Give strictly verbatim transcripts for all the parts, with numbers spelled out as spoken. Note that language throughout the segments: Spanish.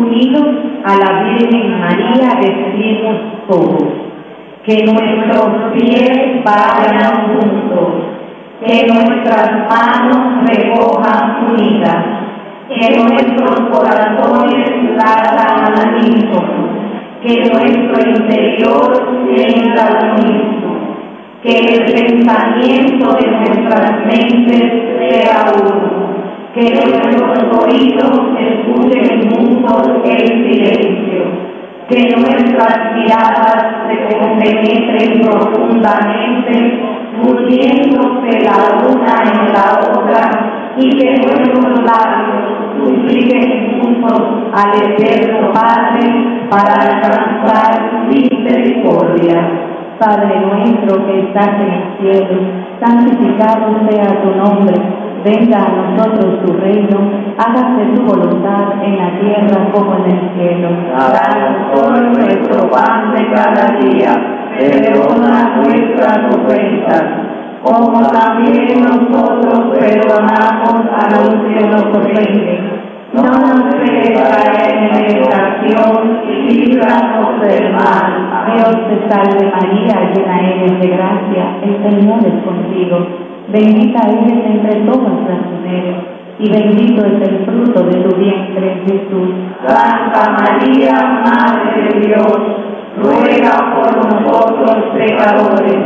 unidos a la Virgen María, decimos todos, que nuestros pies vayan juntos, que nuestras manos recojan unidas, que nuestros corazones ladan al unísono, que nuestro interior sienta lo mismo, que el pensamiento de nuestras mentes sea uno, que nuestros oídos escuchen juntos el silencio, que nuestras miradas se compenetren profundamente, uniéndose la una en la otra, y que nuestros labios supliquen juntos al Eterno Padre para alcanzar misericordia. Padre nuestro que estás en el cielo, santificado sea tu nombre. Venga a nosotros tu reino, hágase tu voluntad en la tierra como en el cielo. Danos hoy nuestro pan de cada día, perdona nuestras ofensas, como también nosotros perdonamos a los que nos ofenden. No nos dejes caer en tentación y líbranos del mal. Dios te salve María, llena eres de gracia, el Señor es contigo. Bendita eres entre todas las mujeres, y bendito es el fruto de tu vientre, Jesús. Santa María, Madre de Dios, ruega por nosotros pecadores,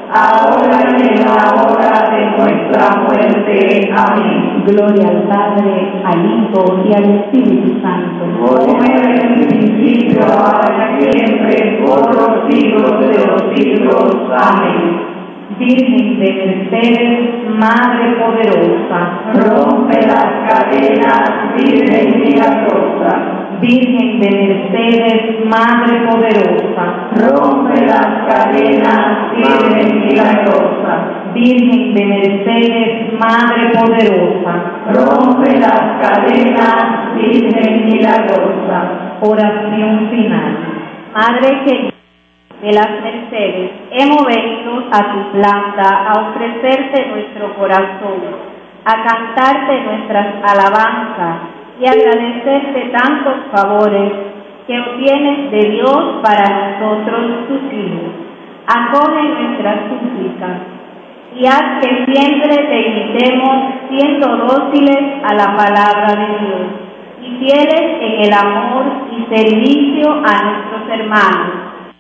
ahora y en la hora de nuestra muerte. Amén. Gloria al Padre, al Hijo y al Espíritu Santo. Como era en el principio, ahora y siempre, por los siglos de los siglos. Amén. Virgen de Mercedes, Madre poderosa, rompe las cadenas, Virgen milagrosa. Virgen de Mercedes, Madre poderosa, rompe las cadenas, Virgen milagrosa. Virgen de Mercedes, Madre poderosa, rompe las cadenas, Virgen milagrosa. Oración final. Madre querida de las Mercedes, hemos venido a tu planta a ofrecerte nuestro corazón, a cantarte nuestras alabanzas y agradecerte tantos favores que obtienes de Dios para nosotros, tus hijos. Acoge nuestras súplicas y haz que siempre te imitemos siendo dóciles a la palabra de Dios y fieles en el amor y servicio a nuestros hermanos,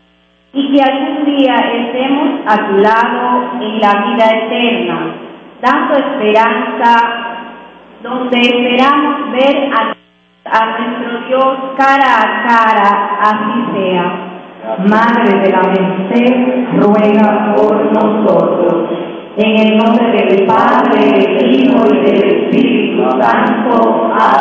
y que algún día estemos a tu lado en la vida eterna, dando esperanza, donde esperamos ver a, a nuestro Dios cara a cara, así sea. Madre de la Merced, ruega por nosotros. En el nombre del Padre, del Hijo y del Espíritu Santo. Amén.